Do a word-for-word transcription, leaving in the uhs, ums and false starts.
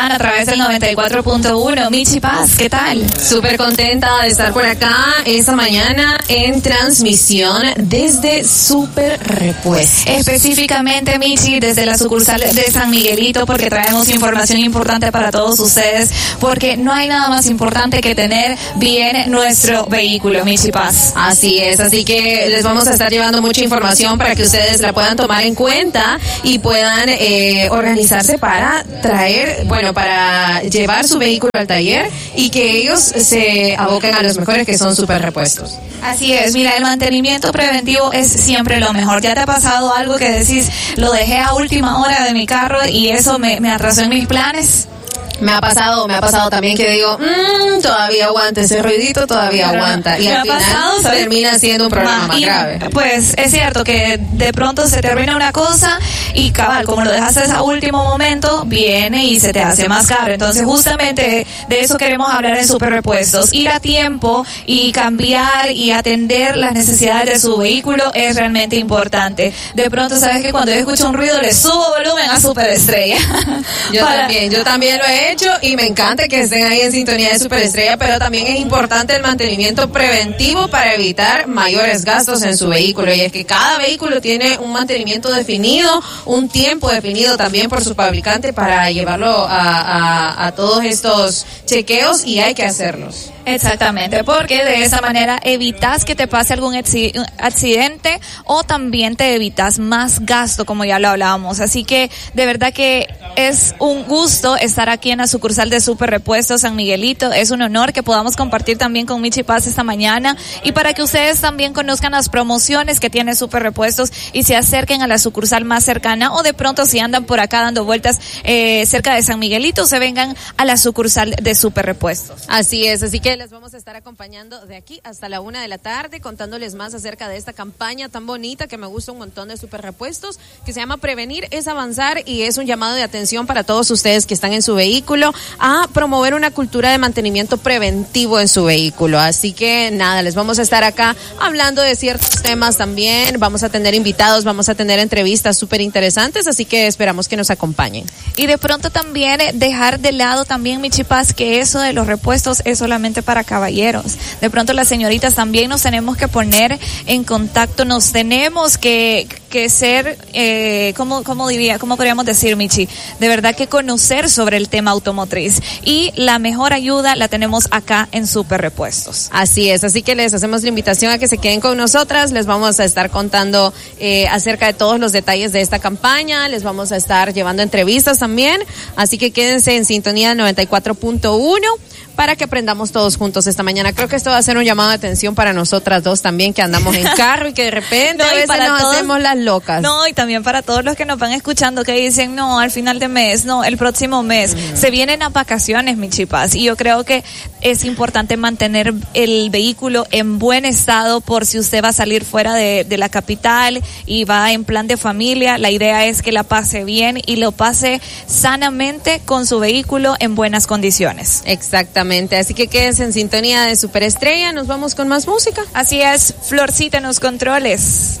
a través del noventa y cuatro punto uno. Michi Paz, ¿qué tal? Súper contenta de estar por acá esta mañana en transmisión desde Super Repuestos. Específicamente, Michi, desde la sucursal de San Miguelito, porque traemos información importante para todos ustedes, porque no hay nada más importante que tener bien nuestro vehículo, Michi Paz. Así es, así que les vamos a estar llevando mucha información para que ustedes la puedan tomar en cuenta y puedan eh, organizarse para traer, bueno, para llevar su vehículo al taller y que ellos se aboquen a los mejores, que son Super Repuestos. Así es, mira, el mantenimiento preventivo es siempre lo mejor. ¿Ya te ha pasado algo que decís, lo dejé a última hora de mi carro y eso me, me atrasó en mis planes? Me ha pasado, me ha pasado también que digo, mmm, todavía aguanta ese ruidito, todavía Pero aguanta. Y al final pasado, termina siendo un problema más grave. Pues es cierto que de pronto se termina una cosa y cabal, como lo dejaste a último momento, viene y se te hace más caro. Entonces justamente de eso queremos hablar en Super Repuestos. Ir a tiempo y cambiar y atender las necesidades de su vehículo es realmente importante. De pronto sabes que cuando yo escucho un ruido le subo volumen a Superestrella. Yo Para... también, yo también lo he hecho y me encanta que estén ahí en sintonía de Superestrella, pero también es importante el mantenimiento preventivo para evitar mayores gastos en su vehículo, y es que cada vehículo tiene un mantenimiento definido, un tiempo definido también por su fabricante para llevarlo a, a, a todos estos chequeos, y hay que hacerlos. Exactamente, porque de esa manera evitas que te pase algún accidente o también te evitas más gasto, como ya lo hablábamos. Así que de verdad que es un gusto estar aquí en la sucursal de Super Repuestos San Miguelito. Es un honor que podamos compartir también con Michi Paz esta mañana, y para que ustedes también conozcan las promociones que tiene Super Repuestos y se acerquen a la sucursal más cercana, o de pronto si andan por acá dando vueltas eh, cerca de San Miguelito, se vengan a la sucursal de Super Repuestos. Así es, así que les vamos a estar acompañando de aquí hasta la una de la tarde, contándoles más acerca de esta campaña tan bonita que me gusta un montón de Super Repuestos, que se llama Prevenir es Avanzar, y es un llamado de atención para todos ustedes que están en su vehículo a promover una cultura de mantenimiento preventivo en su vehículo. Así que nada, les vamos a estar acá hablando de ciertos temas también, vamos a tener invitados, vamos a tener entrevistas súper interesantes, así que esperamos que nos acompañen. Y de pronto también dejar de lado también, Michi Paz, que eso de los repuestos es solamente para caballeros. De pronto las señoritas también nos tenemos que poner en contacto, nos tenemos que, que ser, eh, ¿cómo, cómo diría, cómo podríamos decir, Michi? De verdad que conocer sobre el tema automotriz, y la mejor ayuda la tenemos acá en Super Repuestos. Así es, así que les hacemos la invitación a que se queden con nosotras, les vamos a estar contando eh, acerca de todos los detalles de esta campaña, les vamos a estar llevando entrevistas también, así que quédense en sintonía del noventa y cuatro punto uno para que aprendamos todos juntos esta mañana. Creo que esto va a ser un llamado de atención para nosotras dos también, que andamos en carro y que de repente no, a veces nos todos, hacemos las locas. No, y también para todos los que nos van escuchando, que dicen, no, al final de mes, no, el próximo mes. Mm. Se vienen a vacaciones, Michi Paz, y yo creo que es importante mantener el vehículo en buen estado por si usted va a salir fuera de, de la capital y va en plan de familia. La idea es que la pase bien y lo pase sanamente con su vehículo en buenas condiciones. Exactamente. Así que quédense en sintonía de Superestrella. Nos vamos con más música. Así es, Florcita en los controles.